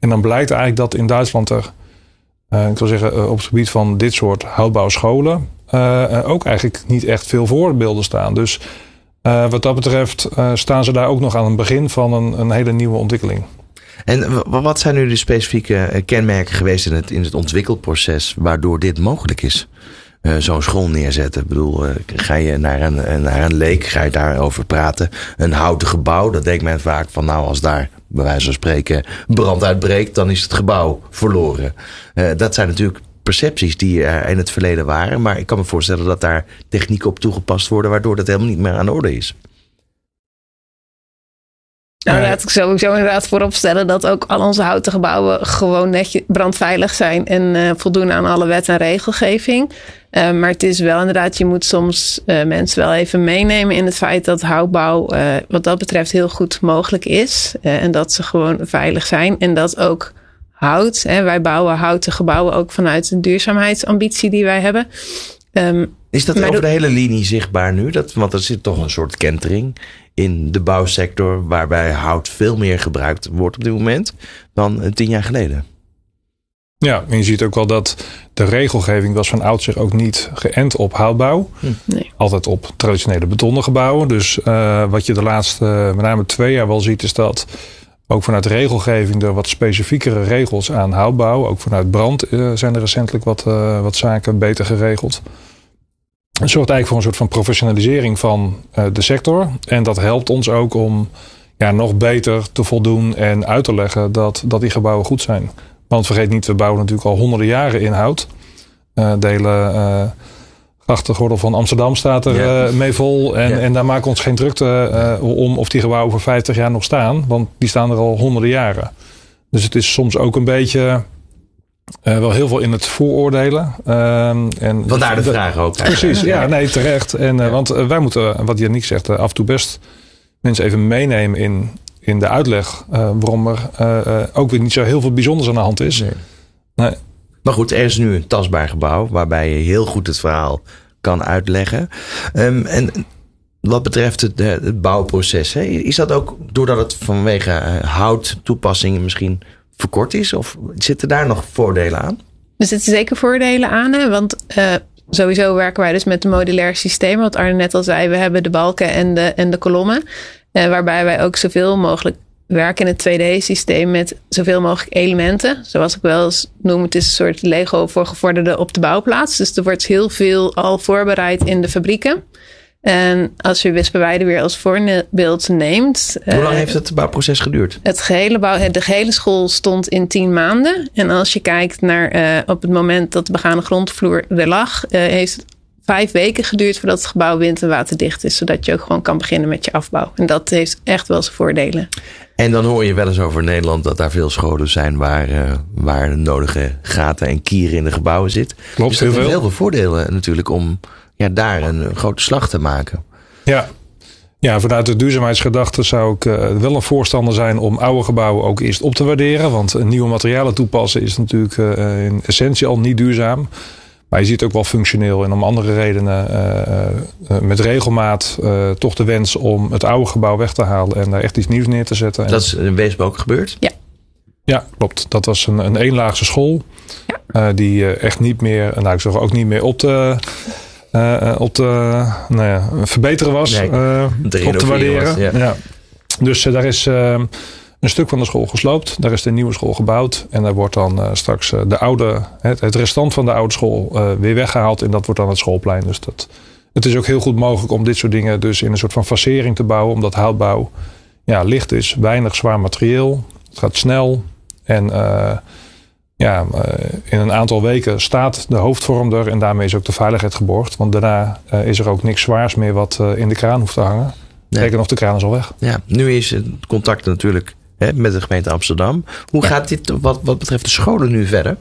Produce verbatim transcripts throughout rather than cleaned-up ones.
En dan blijkt eigenlijk dat in Duitsland er, uh, ik wil zeggen, uh, op het gebied van dit soort houtbouwscholen uh, uh, ook eigenlijk niet echt veel voorbeelden staan. Dus uh, wat dat betreft uh, staan ze daar ook nog aan het begin van een, een hele nieuwe ontwikkeling. En wat zijn nu de specifieke kenmerken geweest in het, in het ontwikkelproces waardoor dit mogelijk is? Uh, zo'n school neerzetten. Ik bedoel, uh, ga je naar een, naar een leek, ga je daarover praten. Een houten gebouw, dat denkt men vaak van nou, als daar bij wijze van spreken brand uitbreekt, dan is het gebouw verloren. Uh, dat zijn natuurlijk percepties die er in het verleden waren. Maar ik kan me voorstellen dat daar technieken op toegepast worden waardoor dat helemaal niet meer aan de orde is. Nou, laat ik sowieso inderdaad voorop stellen dat ook al onze houten gebouwen gewoon netjes brandveilig zijn en uh, voldoen aan alle wet en regelgeving. Uh, maar het is wel inderdaad, je moet soms uh, mensen wel even meenemen in het feit dat houtbouw uh, wat dat betreft heel goed mogelijk is. Uh, en dat ze gewoon veilig zijn. En dat ook hout, hè, wij bouwen houten gebouwen ook vanuit een duurzaamheidsambitie die wij hebben. Um, is dat over de hele linie zichtbaar nu? Dat, want er zit toch een soort kentering in de bouwsector waarbij hout veel meer gebruikt wordt op dit moment dan tien jaar geleden. Ja, en je ziet ook wel dat de regelgeving was van oudsher ook niet geënt op houtbouw. Nee. Altijd op traditionele betonnen gebouwen. Dus uh, wat je de laatste uh, met name twee jaar wel ziet is dat ook vanuit regelgeving er wat specifiekere regels aan houtbouw. Ook vanuit brand uh, zijn er recentelijk wat, uh, wat zaken beter geregeld. Het zorgt eigenlijk voor een soort van professionalisering van uh, de sector. En dat helpt ons ook om ja, nog beter te voldoen en uit te leggen dat, dat die gebouwen goed zijn. Want vergeet niet, we bouwen natuurlijk al honderden jaren in hout. Uh, de hele uh, grachtengordel van Amsterdam staat er ja. uh, mee vol. En, ja. en daar maken we ons geen drukte uh, om of die gebouwen over vijftig jaar nog staan. Want die staan er al honderden jaren. Dus het is soms ook een beetje Uh, wel heel veel in het vooroordelen. Uh, en Vandaar de, de vraag ook. Precies, ja, ja, nee, terecht. En, uh, ja. Want uh, wij moeten, wat Yannick zegt, uh, af en toe best mensen even meenemen in, in de uitleg. Uh, waarom er uh, uh, ook weer niet zo heel veel bijzonders aan de hand is. Nee. Nee. Maar goed, er is nu een tastbaar gebouw waarbij je heel goed het verhaal kan uitleggen. Um, en wat betreft het, het bouwproces, hè, is dat ook doordat het vanwege uh, houttoepassingen misschien verkort is? Of zitten daar nog voordelen aan? Er zitten zeker voordelen aan. Hè? Want uh, sowieso werken wij dus met een modulair systeem. Wat Arne net al zei, we hebben de balken en de, en de kolommen. Uh, waarbij wij ook zoveel mogelijk werken in het twee D systeem met zoveel mogelijk elementen. Zoals ik wel eens noem, het is een soort Lego voor gevorderden op de bouwplaats. Dus er wordt heel veel al voorbereid in de fabrieken. En als je Wisperweide weer als voorbeeld neemt. Hoe lang uh, heeft het bouwproces geduurd? Het gehele bouw, de gehele school stond in tien maanden. En als je kijkt naar uh, op het moment dat de begane grondvloer er lag, uh, heeft het vijf weken geduurd voordat het gebouw wind- en waterdicht is. Zodat je ook gewoon kan beginnen met je afbouw. En dat heeft echt wel zijn voordelen. En dan hoor je wel eens over Nederland dat daar veel scholen zijn waar, uh, waar de nodige gaten en kieren in de gebouwen zit. Klopt, dus dat heel heeft veel. heel veel voordelen natuurlijk om ja, daar een, een grote slag te maken. Ja. Ja, vanuit de duurzaamheidsgedachte zou ik uh, wel een voorstander zijn om oude gebouwen ook eerst op te waarderen. Want nieuwe materialen toepassen is natuurlijk uh, in essentie al niet duurzaam. Maar je ziet het ook wel functioneel en om andere redenen uh, uh, met regelmaat uh, toch de wens om het oude gebouw weg te halen en daar echt iets nieuws neer te zetten. Dat is in Weesp ook gebeurd? Ja. Ja, klopt. Dat was een, een eenlaagse school. Ja. Uh, die uh, echt niet meer, nou ik zeg ook niet meer op te, uh, op te nou ja, verbeteren was. Nee, uh, op te waarderen. Was, ja. Ja. Dus uh, daar is uh, een stuk van de school gesloopt. Daar is de nieuwe school gebouwd. En daar wordt dan uh, straks uh, de oude, het, het restant van de oude school uh, weer weggehaald. En dat wordt dan het schoolplein. Dus dat, het is ook heel goed mogelijk om dit soort dingen dus in een soort van facering te bouwen. Omdat houtbouw ja, licht is, weinig zwaar materieel. Het gaat snel. En uh, ja, uh, in een aantal weken staat de hoofdvorm er. En daarmee is ook de veiligheid geborgd. Want daarna uh, is er ook niks zwaars meer wat uh, in de kraan hoeft te hangen. Zeker nee. nog, de kraan is al weg. Ja, nu is het contact natuurlijk hè, met de gemeente Amsterdam. Hoe ja. gaat dit wat, wat betreft de scholen nu verder?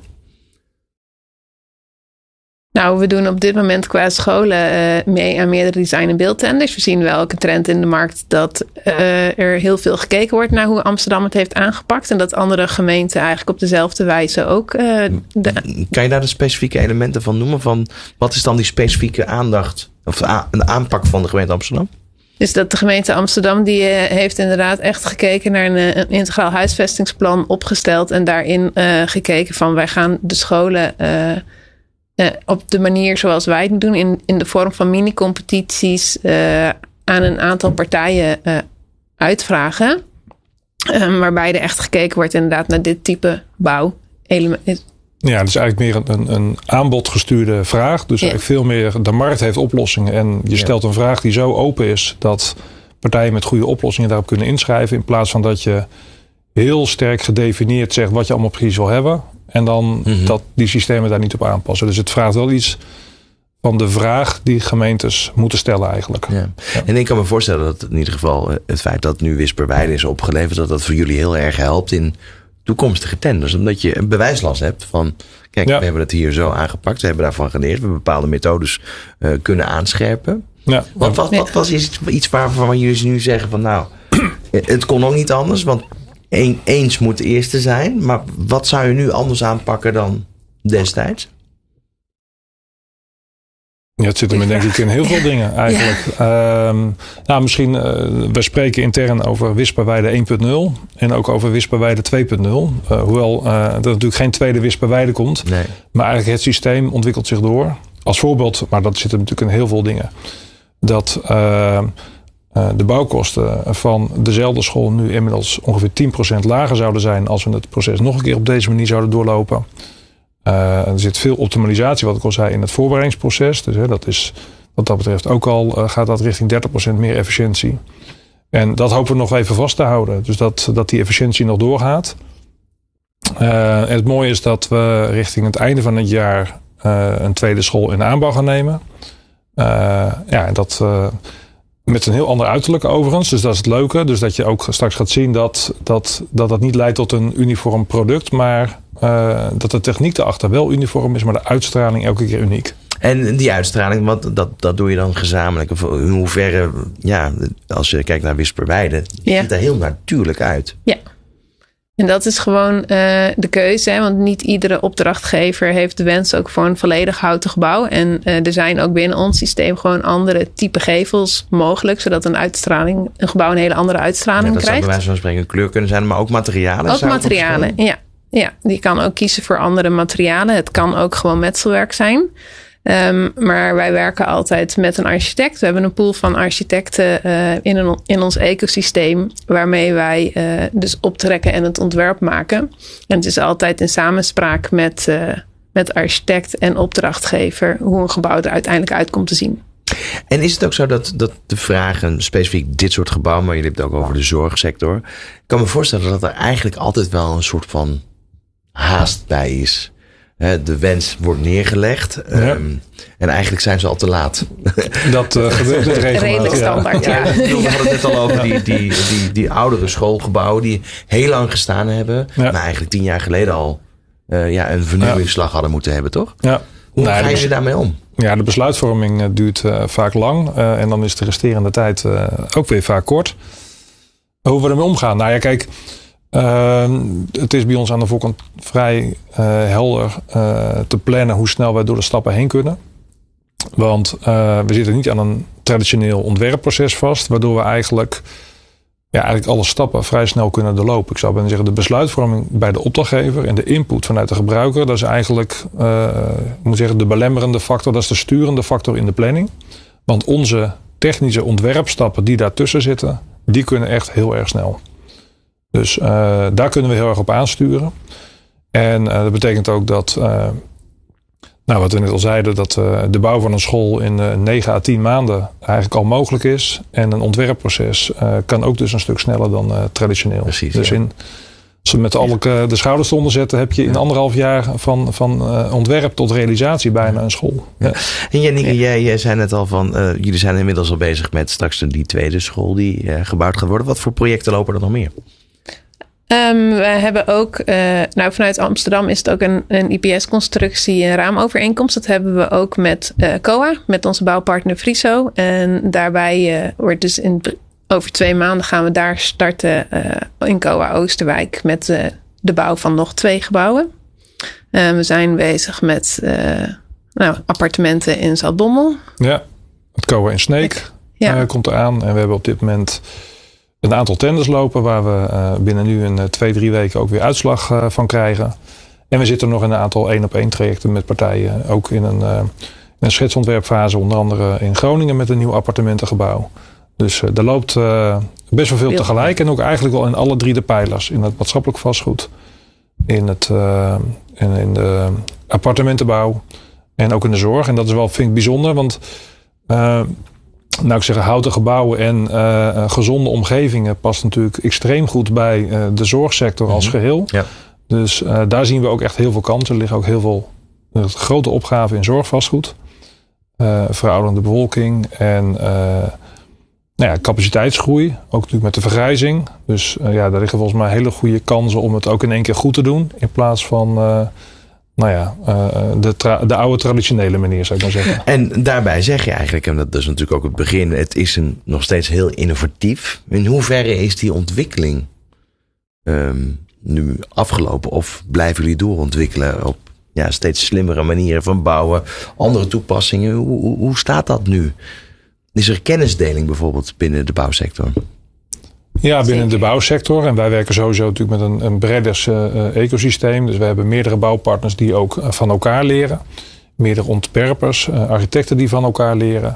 Nou, we doen op dit moment qua scholen uh, mee aan meerdere design- en beeldtenders. We zien wel ook een trend in de markt dat uh, er heel veel gekeken wordt naar hoe Amsterdam het heeft aangepakt. En dat andere gemeenten eigenlijk op dezelfde wijze ook. Uh, de... Kan je daar de specifieke elementen van noemen? Van wat is dan die specifieke aandacht of a- een aanpak van de gemeente Amsterdam? Dus dat de gemeente Amsterdam die uh, heeft inderdaad echt gekeken naar een, een integraal huisvestingsplan opgesteld. En daarin uh, gekeken van wij gaan de scholen uh, uh, op de manier zoals wij het doen. In, in de vorm van mini-competities uh, aan een aantal partijen uh, uitvragen. Um, waarbij er echt gekeken wordt inderdaad naar dit type bouw. Ja, het is eigenlijk meer een, een aanbodgestuurde vraag. Dus ja. eigenlijk veel meer, de markt heeft oplossingen. En je stelt een vraag die zo open is dat partijen met goede oplossingen daarop kunnen inschrijven. In plaats van dat je heel sterk gedefinieerd zegt wat je allemaal precies wil hebben. En dan mm-hmm. dat die systemen daar niet op aanpassen. Dus het vraagt wel iets van de vraag die gemeentes moeten stellen eigenlijk. Ja. Ja. En ik kan me voorstellen dat in ieder geval het feit dat nu Wisperweide is opgeleverd, dat dat voor jullie heel erg helpt in toekomstige tenders. Omdat je een bewijslast hebt van, kijk, ja. we hebben het hier zo aangepakt. We hebben daarvan geleerd. We hebben bepaalde methodes uh, kunnen aanscherpen. Ja. Wat, wat, wat was iets, iets waarvan jullie nu zeggen van nou, het kon ook niet anders. Want een, eens moet de eerste zijn. Maar wat zou je nu anders aanpakken dan destijds? Ja, het zit er denk ik in heel veel dingen eigenlijk. Ja. Um, nou, misschien, uh, we spreken intern over Wisperweide één punt nul en ook over Wisperweide twee punt nul. Uh, hoewel uh, er natuurlijk geen tweede Wisperweide komt. Nee. Maar eigenlijk het systeem ontwikkelt zich door. Als voorbeeld, maar dat zit er natuurlijk in heel veel dingen. Dat uh, uh, de bouwkosten van dezelfde school nu inmiddels ongeveer tien procent lager zouden zijn als we het proces nog een keer op deze manier zouden doorlopen. Uh, er zit veel optimalisatie, wat ik al zei, in het voorbereidingsproces. Dus hè, dat is wat dat betreft ook al uh, gaat dat richting dertig procent meer efficiëntie. En dat hopen we nog even vast te houden. Dus dat, dat die efficiëntie nog doorgaat. Uh, en het mooie is dat we richting het einde van het jaar uh, een tweede school in de aanbouw gaan nemen. Uh, ja, en dat uh, met een heel ander uiterlijk overigens. Dus dat is het leuke. Dus dat je ook straks gaat zien dat dat, dat, dat niet leidt tot een uniform product, maar Uh, dat de techniek erachter wel uniform is, maar de uitstraling elke keer uniek. En die uitstraling, wat, dat, dat doe je dan gezamenlijk? Of in hoeverre, ja, als je kijkt naar Wisperweide, ja. ziet er heel natuurlijk uit. Ja, en dat is gewoon uh, de keuze. Hè? Want niet iedere opdrachtgever heeft de wens ook voor een volledig houten gebouw. En uh, er zijn ook binnen ons systeem gewoon andere type gevels mogelijk. Zodat een uitstraling, een gebouw een hele andere uitstraling ja, dat krijgt. Dat zou bij wijze van spreken een kleur kunnen zijn, maar ook materialen. Ook materialen, ja. Ja, die kan ook kiezen voor andere materialen. Het kan ook gewoon metselwerk zijn. Um, maar wij werken altijd met een architect. We hebben een pool van architecten uh, in, een, in ons ecosysteem, waarmee wij uh, dus optrekken en het ontwerp maken. En het is altijd in samenspraak met, uh, met architect en opdrachtgever hoe een gebouw er uiteindelijk uit komt te zien. En is het ook zo dat, dat de vragen, specifiek dit soort gebouwen, maar je hebt het ook over de zorgsector. Ik kan me voorstellen dat er eigenlijk altijd wel een soort van haast bij is. De wens wordt neergelegd. Ja. Um, en eigenlijk zijn ze al te laat. Dat uh, gebeurt met regelmatig. Redelijk standaard, ja. ja. ja. We hadden het net al over die, die, die, die oudere schoolgebouwen die heel lang gestaan hebben. Ja. Maar eigenlijk tien jaar geleden al uh, ja, een vernieuwingsslag ja. hadden moeten hebben, toch? Ja. Hoe nou, ga je daarmee om? Ja, de besluitvorming uh, duurt uh, vaak lang. Uh, en dan is de resterende tijd uh, ook weer vaak kort. Hoe we ermee omgaan? Nou ja, kijk. Uh, het is bij ons aan de voorkant vrij uh, helder uh, te plannen hoe snel wij door de stappen heen kunnen. Want uh, we zitten niet aan een traditioneel ontwerpproces vast, waardoor we eigenlijk, ja, eigenlijk alle stappen vrij snel kunnen doorlopen. Ik zou bijna zeggen, de besluitvorming bij de opdrachtgever en de input vanuit de gebruiker, dat is eigenlijk uh, ik moet zeggen, de belemmerende factor, dat is de sturende factor in de planning. Want onze technische ontwerpstappen die daartussen zitten, die kunnen echt heel erg snel. Dus uh, daar kunnen we heel erg op aansturen. En uh, dat betekent ook dat, uh, nou wat we net al zeiden, dat uh, de bouw van een school in uh, negen à tien maanden eigenlijk al mogelijk is. En een ontwerpproces uh, kan ook dus een stuk sneller dan uh, traditioneel. Precies, dus ja. in, als we met alle uh, de schouders eronder zetten, heb je in anderhalf jaar van, van uh, ontwerp tot realisatie bijna een school. Ja. Ja. En Janneke, ja. jij, jij zei net al van, uh, jullie zijn inmiddels al bezig met straks die tweede school die uh, gebouwd gaat worden. Wat voor projecten lopen er nog meer? Um, we hebben ook, uh, nou vanuit Amsterdam is het ook een, een I P S-constructie, een raamovereenkomst. Dat hebben we ook met uh, C O A, met onze bouwpartner Friso. En daarbij uh, wordt dus in, over twee maanden gaan we daar starten uh, in C O A Oosterwijk met uh, de bouw van nog twee gebouwen. Uh, we zijn bezig met uh, nou, appartementen in Zaltbommel. Ja, het C O A in Sneek. ja. uh, komt eraan. En we hebben op dit moment een aantal tenders lopen waar we uh, binnen nu een uh, twee, drie weken ook weer uitslag uh, van krijgen. En we zitten nog in een aantal één op één trajecten met partijen. Ook in een, uh, een schetsontwerpfase, onder andere in Groningen met een nieuw appartementengebouw. Dus uh, er loopt uh, best wel veel Heel tegelijk. En ook eigenlijk wel in alle drie de pijlers. In het maatschappelijk vastgoed, in, het, uh, in, in de appartementenbouw en ook in de zorg. En dat is wel, vind ik, bijzonder. Want uh, nou, ik zeg, houten gebouwen en uh, gezonde omgevingen past natuurlijk extreem goed bij uh, de zorgsector als mm-hmm. geheel. Ja. Dus uh, daar zien we ook echt heel veel kansen. Er liggen ook heel veel uh, grote opgaven in zorgvastgoed. Uh, verouderende bevolking en uh, nou ja, capaciteitsgroei. Ook natuurlijk met de vergrijzing. Dus uh, ja, daar liggen volgens mij hele goede kansen om het ook in één keer goed te doen. In plaats van uh, nou ja, uh, de, tra- de oude traditionele manier, zou ik maar zeggen. En daarbij zeg je eigenlijk, en dat is natuurlijk ook het begin, het is een, nog steeds heel innovatief. In hoeverre is die ontwikkeling um, nu afgelopen? Of blijven jullie doorontwikkelen op ja, steeds slimmere manieren van bouwen, andere toepassingen? Hoe, hoe, hoe staat dat nu? Is er kennisdeling bijvoorbeeld binnen de bouwsector? Ja, binnen Zeker. de bouwsector. En wij werken sowieso natuurlijk met een, een breder uh, ecosysteem. Dus we hebben meerdere bouwpartners die ook uh, van elkaar leren. Meerdere ontwerpers, uh, architecten die van elkaar leren.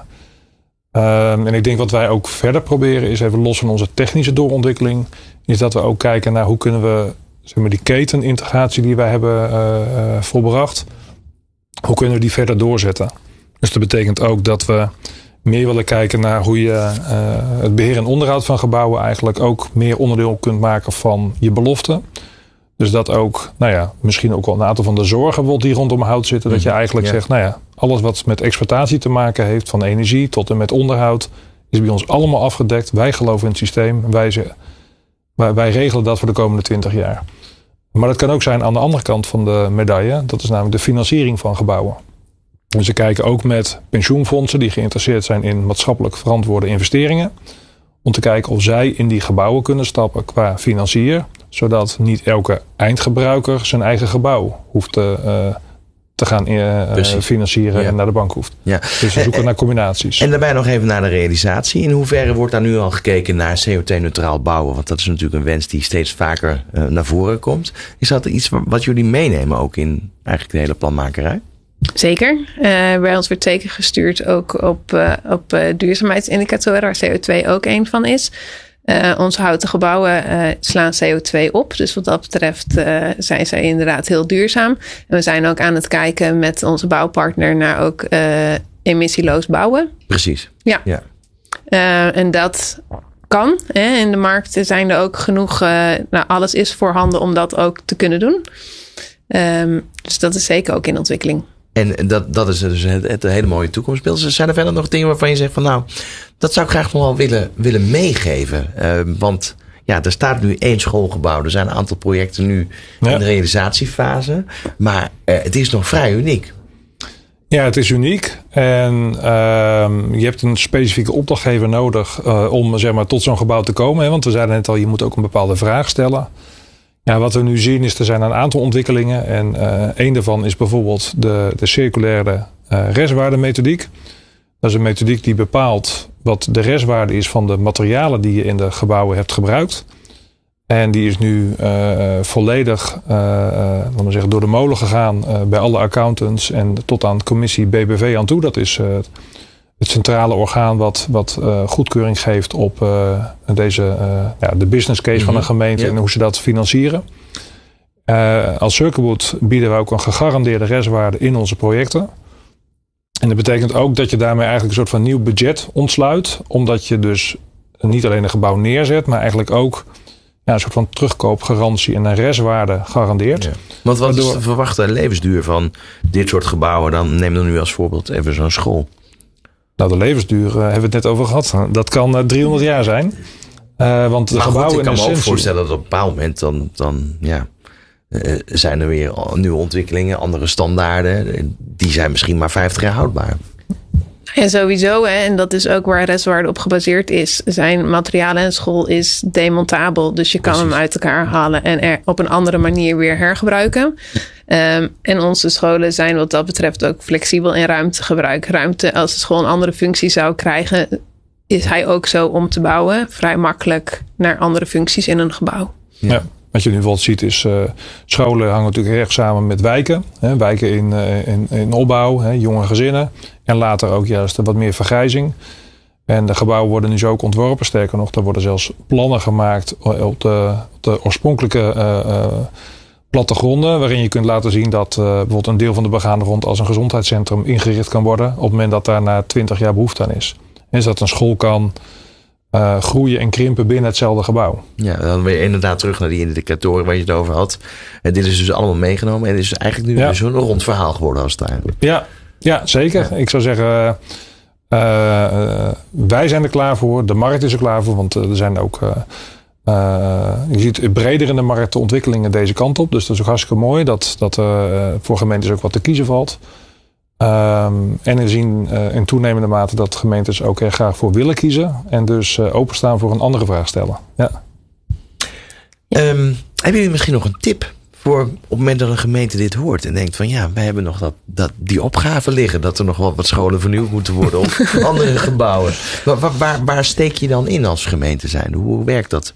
Uh, en ik denk wat wij ook verder proberen is even los van onze technische doorontwikkeling. Is dat we ook kijken naar hoe kunnen we zeg maar, die ketenintegratie die wij hebben uh, uh, volbracht. Hoe kunnen we die verder doorzetten? Dus dat betekent ook dat we meer willen kijken naar hoe je uh, het beheer en onderhoud van gebouwen eigenlijk ook meer onderdeel kunt maken van je belofte. Dus dat ook, nou ja, misschien ook wel een aantal van de zorgen die rondom hout zitten. Dat je eigenlijk ja. zegt, nou ja, alles wat met exploitatie te maken heeft, van energie tot en met onderhoud, is bij ons allemaal afgedekt. Wij geloven in het systeem. Wij, ze, wij, wij regelen dat voor de komende twintig jaar. Maar dat kan ook zijn aan de andere kant van de medaille. Dat is namelijk de financiering van gebouwen. Dus we kijken ook met pensioenfondsen die geïnteresseerd zijn in maatschappelijk verantwoorde investeringen. Om te kijken of zij in die gebouwen kunnen stappen qua financier. Zodat niet elke eindgebruiker zijn eigen gebouw hoeft te, uh, te gaan uh, financieren ja. en naar de bank hoeft. Ja. Dus we zoeken en, naar combinaties. En daarbij nog even naar de realisatie. In hoeverre wordt daar nu al gekeken naar C O twee neutraal bouwen? Want dat is natuurlijk een wens die steeds vaker uh, naar voren komt. Is dat iets wat jullie meenemen ook in eigenlijk de hele planmakerij? Zeker. Uh, bij ons wordt zeker gestuurd ook op, uh, op uh, duurzaamheidsindicatoren, waar C O twee ook een van is. Uh, onze houten gebouwen uh, slaan C O twee op. Dus wat dat betreft uh, zijn zij inderdaad heel duurzaam. En we zijn ook aan het kijken met onze bouwpartner naar ook uh, emissieloos bouwen. Precies. Ja. ja. Uh, en dat kan. Hè. In de markt zijn er ook genoeg. Uh, nou, alles is voorhanden om dat ook te kunnen doen. Um, dus dat is zeker ook in ontwikkeling. En dat, dat is dus het, het hele mooie toekomstbeeld. Zijn er verder nog dingen waarvan je zegt van nou, dat zou ik graag nog wel willen, willen meegeven? Uh, want ja, er staat nu één schoolgebouw. Er zijn een aantal projecten nu ja. in de realisatiefase. Maar uh, het is nog vrij uniek. Ja, het is uniek. En uh, je hebt een specifieke opdrachtgever nodig uh, om zeg maar, tot zo'n gebouw te komen. Hè? Want we zeiden net al, je moet ook een bepaalde vraag stellen. Ja, wat we nu zien is, er zijn een aantal ontwikkelingen. En uh, een daarvan is bijvoorbeeld de, de circulaire uh, restwaardemethodiek. Dat is een methodiek die bepaalt wat de restwaarde is van de materialen die je in de gebouwen hebt gebruikt. En die is nu uh, volledig uh, uh, laten we zeggen, door de molen gegaan uh, bij alle accountants en tot aan de commissie B B V aan toe. Dat is uh, het centrale orgaan wat, wat uh, goedkeuring geeft op uh, deze, uh, ja, de business case mm-hmm. van een gemeente yeah. en hoe ze dat financieren. Uh, als Circuwood bieden we ook een gegarandeerde restwaarde in onze projecten. En dat betekent ook dat je daarmee eigenlijk een soort van nieuw budget ontsluit. Omdat je dus niet alleen een gebouw neerzet, maar eigenlijk ook ja, een soort van terugkoopgarantie en een restwaarde garandeert. Ja. Want wat Waardoor... is de verwachte levensduur van dit soort gebouwen? Dan neem dan nu als voorbeeld even zo'n school. Nou, de levensduur uh, hebben we het net over gehad. Dat kan uh, driehonderd jaar zijn. Uh, want de maar gebouwen goed, ik kan in me essentie... ook voorstellen dat op een bepaald moment dan, dan ja, uh, zijn er weer nieuwe ontwikkelingen, andere standaarden. Die zijn misschien maar vijftig jaar houdbaar. En sowieso, hè, en dat is ook waar restwaarde op gebaseerd is, zijn materialen en school is demontabel. Dus je kan Precies. hem uit elkaar halen en er op een andere manier weer hergebruiken. Um, en onze scholen zijn wat dat betreft ook flexibel in ruimtegebruik. Ruimte, als de school een andere functie zou krijgen, is hij ook zo om te bouwen. Vrij makkelijk naar andere functies in een gebouw. Ja. Ja. Wat je nu bijvoorbeeld ziet is, uh, scholen hangen natuurlijk erg samen met wijken. Hè, wijken in, uh, in, in opbouw, hè, jonge gezinnen. En later ook juist wat meer vergrijzing. En de gebouwen worden nu zo ook ontworpen. Sterker nog, er worden zelfs plannen gemaakt op de, op de oorspronkelijke uh, uh, plattegronden. Waarin je kunt laten zien dat uh, bijvoorbeeld een deel van de begaande grond als een gezondheidscentrum ingericht kan worden. Op het moment dat daar na twintig jaar behoefte aan is. En dat een school kan uh, groeien en krimpen binnen hetzelfde gebouw. Ja, dan weer inderdaad terug naar die indicatoren waar je het over had. En dit is dus allemaal meegenomen. En dit is eigenlijk nu ja. dus een rond verhaal geworden als het eigenlijk. Ja, ja, zeker. Ja. Ik zou zeggen, uh, uh, wij zijn er klaar voor. De markt is er klaar voor. Want uh, er zijn ook, uh, uh, je ziet breder in de markt de ontwikkelingen deze kant op. Dus dat is ook hartstikke mooi. Dat, dat er uh, voor gemeentes ook wat te kiezen valt. Um, en we zien uh, in toenemende mate dat gemeentes ook er graag voor willen kiezen. En dus uh, openstaan voor een andere vraag stellen. Ja. Um, hebben jullie misschien nog een tip voor op het moment dat een gemeente dit hoort en denkt van ja, wij hebben nog dat, dat, die opgave liggen. Dat er nog wel wat scholen vernieuwd moeten worden of andere gebouwen. Waar, waar, waar steek je dan in als gemeente zijn? Hoe werkt dat?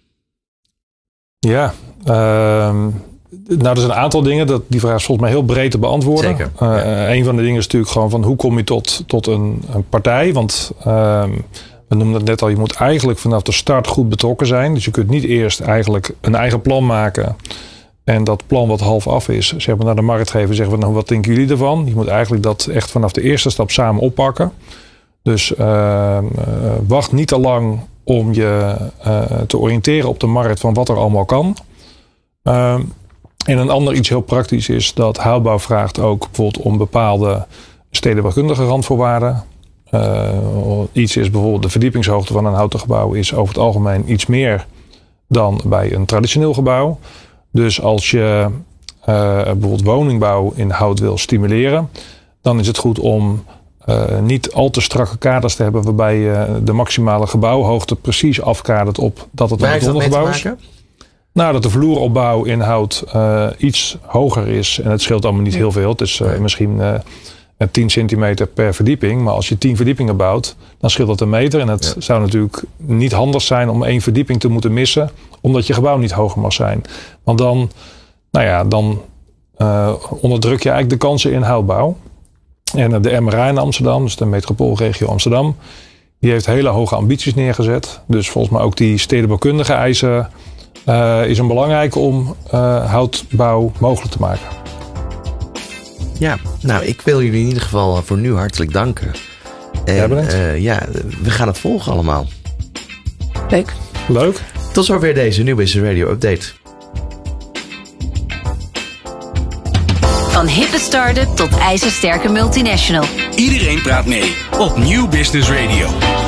Ja, um, nou, er zijn een aantal dingen. Dat, die vraag is volgens mij heel breed te beantwoorden. Zeker. Uh, ja. Een van de dingen is natuurlijk gewoon van hoe kom je tot, tot een, een partij? Want uh, we noemden het net al, je moet eigenlijk vanaf de start goed betrokken zijn. Dus je kunt niet eerst eigenlijk een eigen plan maken. En dat plan wat half af is, zeg maar naar de markt geven. Zeggen we, nou, wat denken jullie ervan? Je moet eigenlijk dat echt vanaf de eerste stap samen oppakken. Dus uh, uh, wacht niet te lang om je uh, te oriënteren op de markt van wat er allemaal kan. Uh, En een ander iets heel praktisch is dat huilbouw vraagt ook bijvoorbeeld om bepaalde stedenbouwkundige randvoorwaarden. Uh, iets is bijvoorbeeld de verdiepingshoogte van een houten gebouw is over het algemeen iets meer dan bij een traditioneel gebouw. Dus als je uh, bijvoorbeeld woningbouw in hout wil stimuleren, dan is het goed om uh, niet al te strakke kaders te hebben waarbij je de maximale gebouwhoogte precies afkadert op dat het een betongebouw is. Nou, dat de vloeropbouw in hout uh, iets hoger is. En het scheelt allemaal niet heel veel. Het is uh, nee. misschien uh, tien centimeter per verdieping. Maar als je tien verdiepingen bouwt, dan scheelt dat een meter. En het ja. zou natuurlijk niet handig zijn om één verdieping te moeten missen. Omdat je gebouw niet hoger mag zijn. Want dan, nou ja, dan uh, onderdruk je eigenlijk de kansen in houtbouw. En uh, de M R A in Amsterdam, dus de metropoolregio Amsterdam, die heeft hele hoge ambities neergezet. Dus volgens mij ook die stedenbouwkundige eisen Uh, is een belangrijk om uh, houtbouw mogelijk te maken. Ja, nou, ik wil jullie in ieder geval voor nu hartelijk danken. En, ja, bedankt. Uh, ja, we gaan het volgen allemaal. Leuk. Leuk. Tot zover deze New Business Radio Update. Van hippe start-up tot ijzersterke multinational. Iedereen praat mee op New Business Radio.